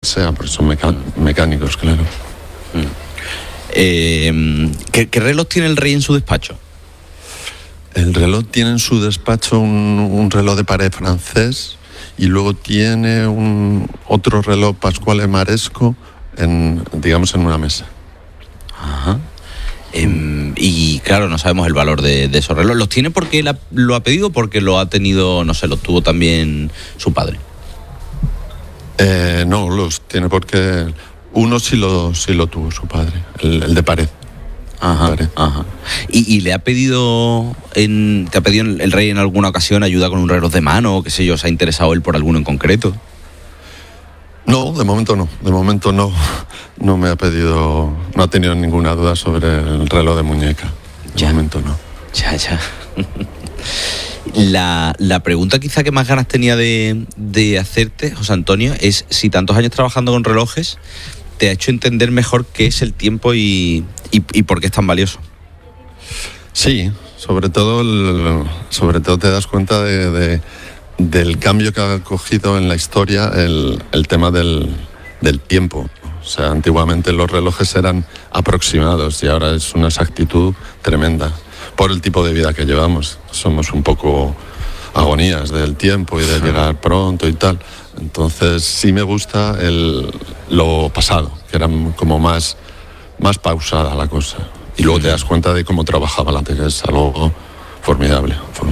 sea, porque son mecánicos, claro. ¿Qué reloj tiene el rey en su despacho? El reloj tiene en su despacho un reloj de pared francés y luego tiene otro reloj Pascuale Maresco en una mesa. Ajá. Y claro, no sabemos el valor de esos relojes. ¿Los tiene porque lo ha pedido o porque lo ha tenido, no sé, lo tuvo también su padre? No, los tiene porque uno sí lo tuvo su padre, el de pared. Ajá, ajá. ¿Y le ha pedido, te ha pedido el rey en alguna ocasión ayuda con un reloj de mano o qué sé yo, se ha interesado él por alguno en concreto? No, de momento no me ha pedido, no ha tenido ninguna duda sobre el reloj de muñeca. De momento no. Ya. La pregunta quizá que más ganas tenía de hacerte, José Antonio, es si tantos años trabajando con relojes te ha hecho entender mejor qué es el tiempo y por qué es tan valioso. Sí, sobre todo te das cuenta del cambio que ha cogido en la historia el tema del tiempo. O sea, antiguamente los relojes eran aproximados y ahora es una exactitud tremenda por el tipo de vida que llevamos. Somos un poco agonías del tiempo y de llegar pronto y tal. Entonces sí me gusta lo pasado, que era como más pausada la cosa. Y luego te das cuenta de cómo trabajaba la que es algo formidable.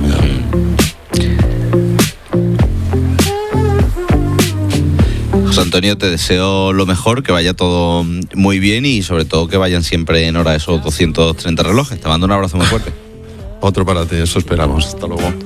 José Antonio, te deseo lo mejor, que vaya todo muy bien y sobre todo que vayan siempre en hora esos 230 relojes. Te mando un abrazo muy fuerte. Otro para ti, eso esperamos. Hasta luego.